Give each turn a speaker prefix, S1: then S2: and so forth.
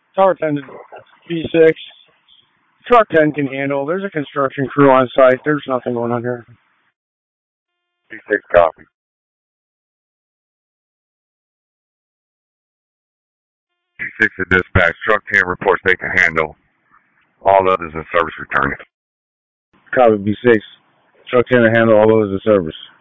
S1: Tower 10 to B6. Truck 10 can handle. There's a construction crew on site. There's nothing going on here.
S2: B6 copy. B6 to dispatch. Truck 10 reports they can handle. All others in service returning.
S1: Copy B6. Truck 10 to handle all those in service.